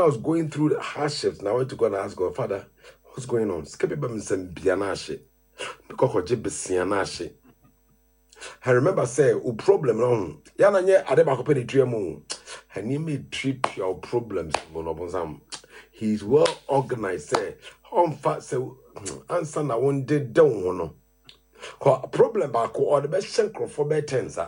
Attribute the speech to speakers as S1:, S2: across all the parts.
S1: I was going through the hardships, and I went to God and asked God, Father, what's going on? I remember say, "O problem no. Ya na nye ade ba kopedi tuemu. Hani me treat your problems monobonsam. He's well organized say, on fat say answer na one day down no. Ko problem ba ko or the best shenko for betensa.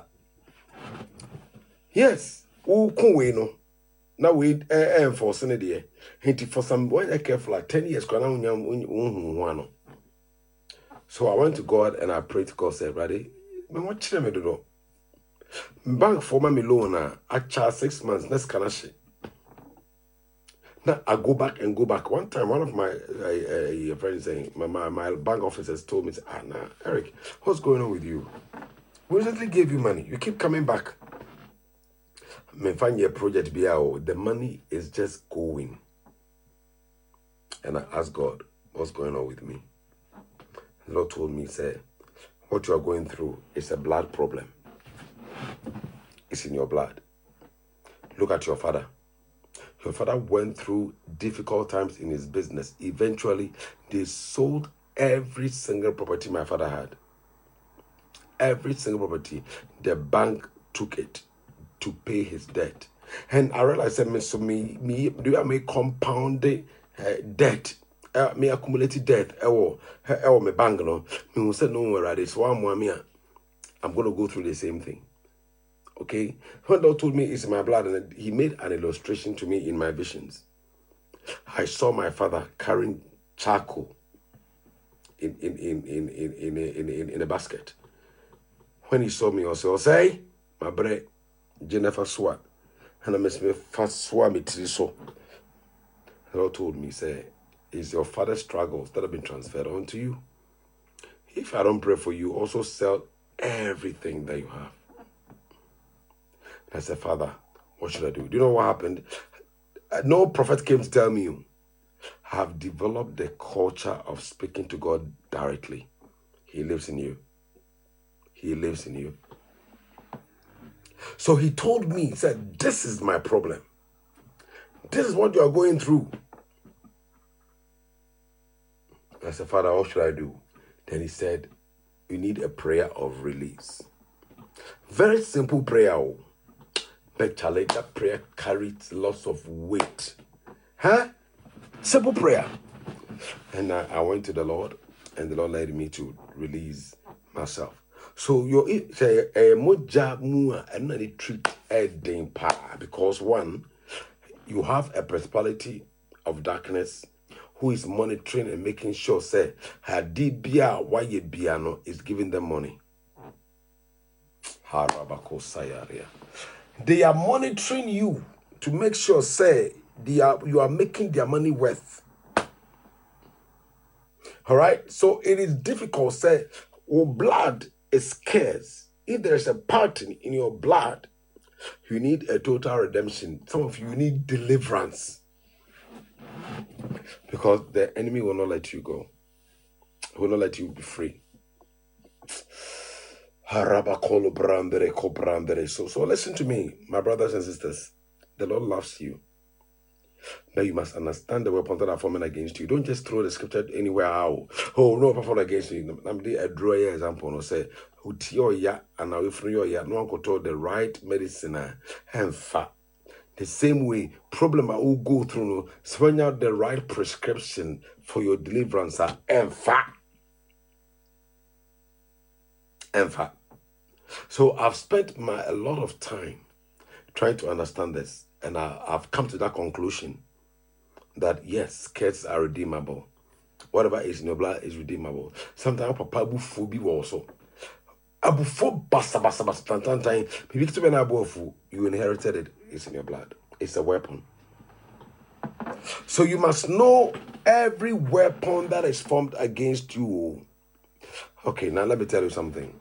S1: Yes, who kun we no. Now we enforce ne de. Hinti for some when I care for like 10 years ko na unyam. So I went to God and I prayed to God, said, "Ready? Me what chire me do? Bank for my loan, I charge 6 months. Next can I shit. Now I go back and go back. One time, one of my friends saying, my bank officers told me, nah, Eric, what's going on with you? We recently gave you money. You keep coming back. Me find your project BIO. The money is just going." And I asked God, what's going on with me? The Lord told me, say, what you are going through is a blood problem. It's in your blood. Look at your father. Your father went through difficult times in his business. Eventually, they sold every single property my father had. Every single property. The bank took it to pay his debt. And I realized that do I make compounded debt? Me accumulated debt. Me bank no. Me say no worry. So I'm going to go through the same thing. Okay, when God told me it's my blood, and he made an illustration to me in my visions. I saw my father carrying charcoal in a basket. When he saw me, also say, "My bread, Jennifer Swa," and I miss me fast swa me so. The Lord told me, "Say, it's your father's struggles that have been transferred onto you. If I don't pray for you, also sell everything that you have." I said, "Father, what should I do?" Do you know what happened? No prophet came to tell me. I have developed the culture of speaking to God directly. He lives in you. He lives in you. So he told me, he said, "This is my problem. This is what you are going through." I said, "Father, what should I do?" Then he said, "You need a prayer of release." Very simple prayer. But Charlie, that prayer carried lots of weight. Simple prayer. And I went to the Lord, and the Lord led me to release myself. So you say moja mua and not treat because one, you have a principality of darkness who is monitoring and making sure say hadibia waye biano is giving them money. Harabako sayaria. They are monitoring you to make sure, say, you are making their money worth. All right? So it is difficult, say, blood is scarce. If there's a pattern in your blood, you need a total redemption. Some of you need deliverance. Because the enemy will not let you go. He will not let you be free. So listen to me, my brothers and sisters. The Lord loves you. Now you must understand the weapons that are forming against you. Don't just throw the scripture anywhere out. Oh, no weapon against you. I'm a draw example. No say, ya and now if you ya no one told the right medicine and fat. The same way, problem I will go through no, find out the right prescription for your deliverance and fat. And fat. So I've spent a lot of time trying to understand this, and I've come to that conclusion that yes, cats are redeemable. Whatever is in your blood is redeemable. Sometimes papa abufu bi also. Abufu basa tantan. Maybe to be an abufu, you inherited it. It's in your blood. It's a weapon. So you must know every weapon that is formed against you. Okay, now let me tell you something.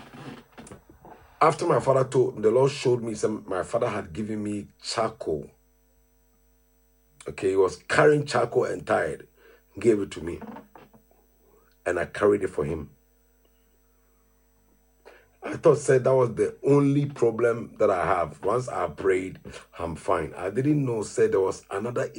S1: After my father the Lord showed me my father had given me charcoal. Okay, he was carrying charcoal and tired. Gave it to me. And I carried it for him. I thought that was the only problem that I have. Once I prayed, I'm fine. I didn't know there was another